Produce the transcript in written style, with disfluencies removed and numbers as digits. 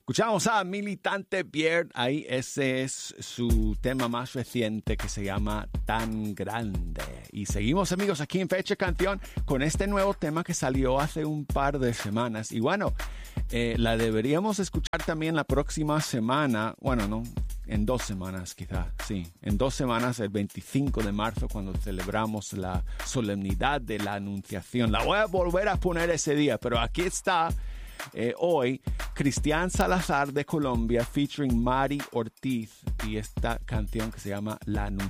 Escuchamos a Militante Beard, ahí ese es su tema más reciente que se llama Tan Grande. Y seguimos, amigos, aquí en Fecha Canción con este nuevo tema que salió hace un par de semanas. Y bueno, la deberíamos escuchar también la próxima semana, bueno, no, en 2 semanas quizás, sí, en 2 semanas, el 25 de marzo, cuando celebramos la solemnidad de la Anunciación. La voy a volver a poner ese día, pero aquí está. Hoy, Cristian Salazar de Colombia featuring Mari Ortiz y esta canción que se llama La Anunciación.